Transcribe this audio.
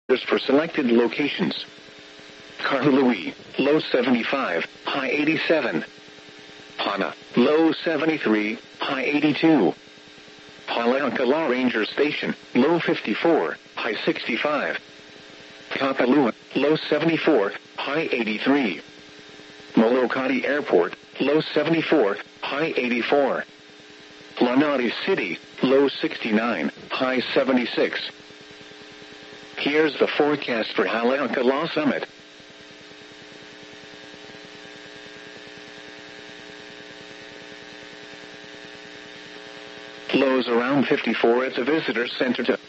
for selected locations. Kahului, low 75, high 87. Hana, low 73, high 82. Palayankala Ranger Station, low 54, high 65. Kapalua, low 74, high 83. Molokati Airport, low 74, high 84. Lanati City, low 69, high 76. Here's the forecast for Haleakala Summit. Lows around 54 at the visitor center to